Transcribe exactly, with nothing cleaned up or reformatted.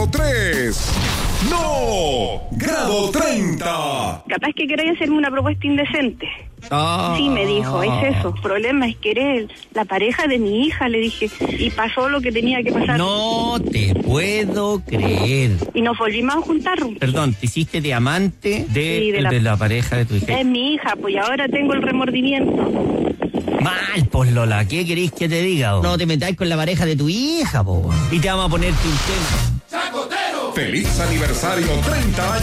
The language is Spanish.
grado tres. No, grado treinta. Capaz que queráis hacerme una propuesta indecente. Oh. Sí, me dijo, es eso. El problema es que eres la pareja de mi hija, le dije. Y pasó lo que tenía que pasar. No te puedo creer. Y nos volvimos a juntar. Perdón, te hiciste de amante de, Sí, de la- de la pareja de tu hija. Es mi hija, pues y ahora tengo el remordimiento. Mal, pues Lola, ¿qué queréis que te diga? No te metáis con la pareja de tu hija, po. Y te vamos a ponerte un tema. Feliz aniversario treinta años.